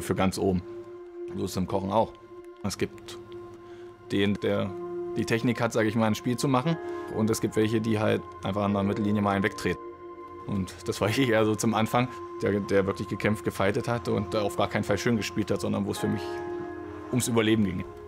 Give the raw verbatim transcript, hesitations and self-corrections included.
für ganz oben. So ist es im Kochen auch. Es gibt den, der die Technik hat, sage ich mal, ein Spiel zu machen. Und es gibt welche, die halt einfach an der Mittellinie mal einen wegtreten. Und das war ich eher so zum Anfang, der, der wirklich gekämpft, gefeitet hat und auf gar keinen Fall schön gespielt hat, sondern wo es für mich ums Überleben ging.